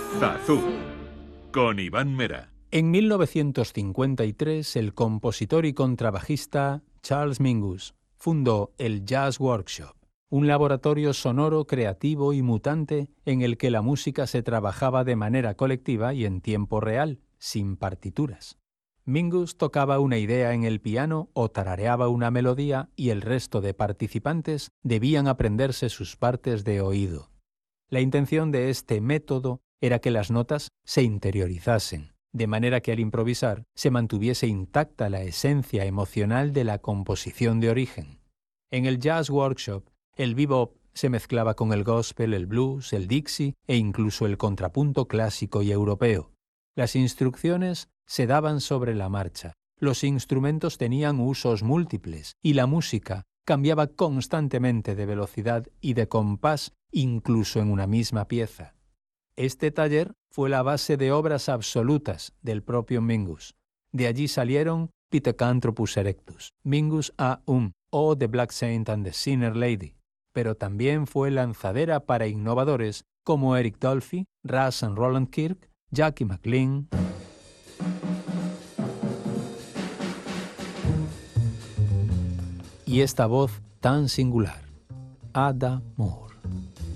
Zazú, con Iván Mera. En 1953, el compositor y contrabajista Charles Mingus fundó el Jazz Workshop, un laboratorio sonoro, creativo y mutante en el que la música se trabajaba de manera colectiva y en tiempo real, sin partituras. Mingus tocaba una idea en el piano o tarareaba una melodía y el resto de participantes debían aprenderse sus partes de oído. La intención de este método era que las notas se interiorizasen, de manera que al improvisar se mantuviese intacta la esencia emocional de la composición de origen. En el Jazz Workshop, el bebop se mezclaba con el gospel, el blues, el dixie e incluso el contrapunto clásico y europeo. Las instrucciones se daban sobre la marcha, los instrumentos tenían usos múltiples y la música cambiaba constantemente de velocidad y de compás, incluso en una misma pieza. Este taller fue la base de obras absolutas del propio Mingus. De allí salieron Pithecanthropus erectus, Mingus a o The Black Saint and the Sinner Lady, pero también fue lanzadera para innovadores como Eric Dolphy, Ras and Roland Kirk, Jackie McLean. Y esta voz tan singular, Ada Moore.